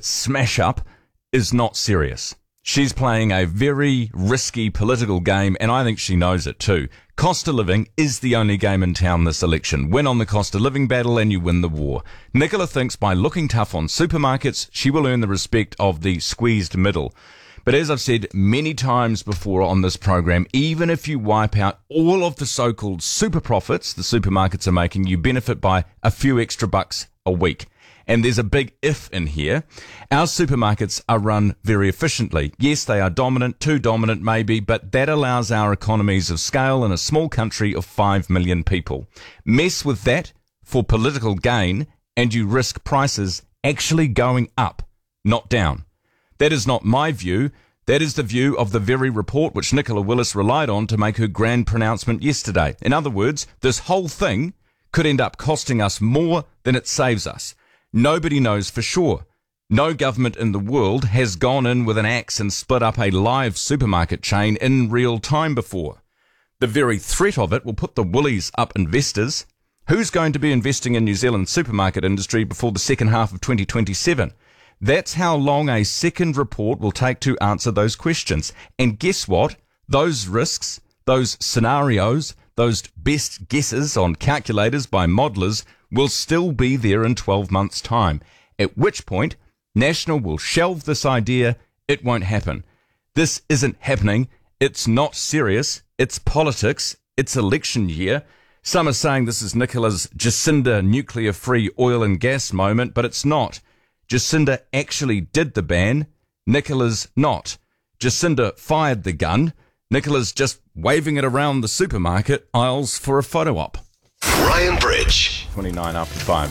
smash-up is not serious. She's playing a very risky political game, and I think she knows it too. Cost of living is the only game in town this election. Win on the cost of living battle and you win the war. Nicola thinks by looking tough on supermarkets, she will earn the respect of the squeezed middle. But as I've said many times before on this program, even if you wipe out all of the so-called super profits the supermarkets are making, you benefit by a few extra bucks a week. And there's a big if in here. Our supermarkets are run very efficiently. Yes, they are dominant, too dominant maybe, but that allows our economies of scale in a small country of 5 million people. Mess with that for political gain and you risk prices actually going up, not down. That is not my view. That is the view of the very report which Nicola Willis relied on to make her grand pronouncement yesterday. In other words, this whole thing could end up costing us more than it saves us. Nobody knows for sure. No government in the world has gone in with an axe and split up a live supermarket chain in real time before. The very threat of it will put the woolies up investors. Who's going to be investing in New Zealand's supermarket industry before the second half of 2027? That's how long a second report will take to answer those questions. And guess what? Those risks, those scenarios, those best guesses on calculators by modelers will still be there in 12 months' time, at which point National will shelve this idea. It won't happen. This isn't happening. It's not serious. It's politics. It's election year. Some are saying this is Nicola's Jacinda nuclear-free oil and gas moment, but it's not. Jacinda actually did the ban. Nicola's not. Jacinda fired the gun. Nicola's just waving it around the supermarket aisles for a photo op. Ryan Bridge. 29 after 5.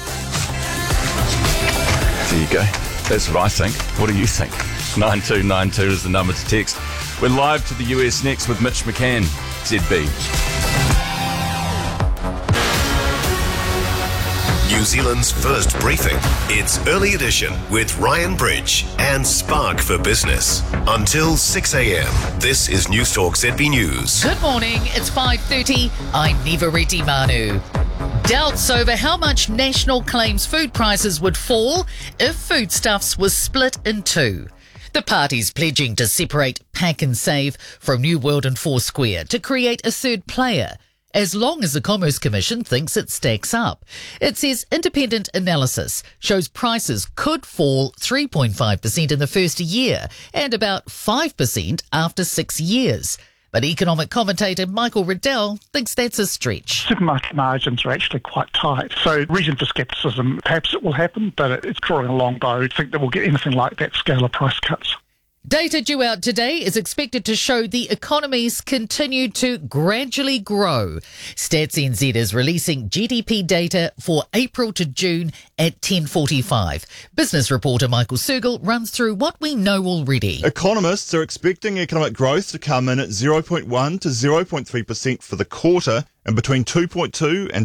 There you go. That's what I think. What do you think? 9292 is the number to text. We're live to the US next with Mitch McCann, ZB. New Zealand's first briefing. It's Early Edition with Ryan Bridge and Spark for Business. Until 6 a.m. This is Newstalk ZB News. Good morning. It's 5:30. I'm Nivareti Manu. Doubts over how much National claims food prices would fall if foodstuffs was split in two. The party's pledging to separate Pack and Save from New World and Foursquare to create a third player, as long as the Commerce Commission thinks it stacks up. It says independent analysis shows prices could fall 3.5% in the first year and about 5% after 6 years. But economic commentator Michael Riddell thinks that's a stretch. Supermarket margins are actually quite tight. So reason for scepticism, perhaps it will happen, but it's drawing a long bow to think that we'll get anything like that scale of price cuts. Data due out today is expected to show the economies continue to gradually grow. Stats NZ is releasing GDP data for April to June at 10:45. Business reporter Michael Sergel runs through what we know already. Economists are expecting economic growth to come in at 0.1 to 0.3% for the quarter and between 2.2 and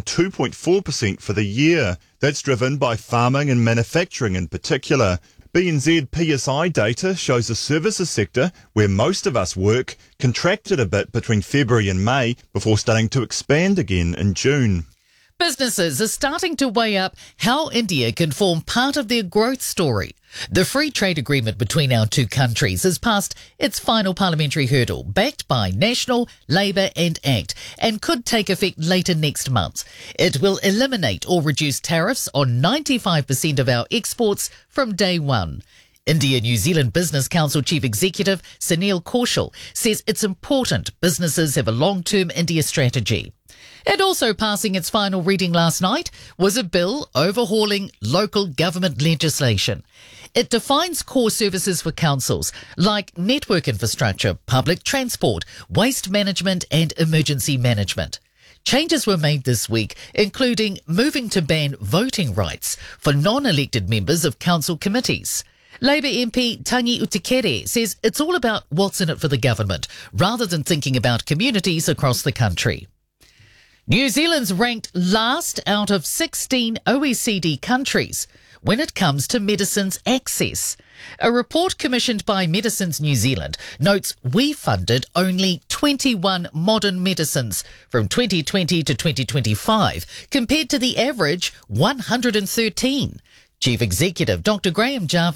2.4% for the year. That's driven by farming and manufacturing in particular. BNZ PSI data shows the services sector, where most of us work, contracted a bit between February and May before starting to expand again in June. Businesses are starting to weigh up how India can form part of their growth story. The free trade agreement between our two countries has passed its final parliamentary hurdle, backed by National, Labour and ACT, and could take effect later next month. It will eliminate or reduce tariffs on 95% of our exports from day one. India-New Zealand Business Council Chief Executive Sunil Kaushal says it's important businesses have a long-term India strategy. And also passing its final reading last night was a bill overhauling local government legislation. It defines core services for councils like network infrastructure, public transport, waste management and emergency management. Changes were made this week, including moving to ban voting rights for non-elected members of council committees. Labour MP Tangi Utikere says it's all about what's in it for the government, rather than thinking about communities across the country. New Zealand's ranked last out of 16 OECD countries when it comes to medicines access. A report commissioned by Medicines New Zealand notes we funded only 21 modern medicines from 2020 to 2025, compared to the average 113. Chief Executive Dr. Graham Jarvis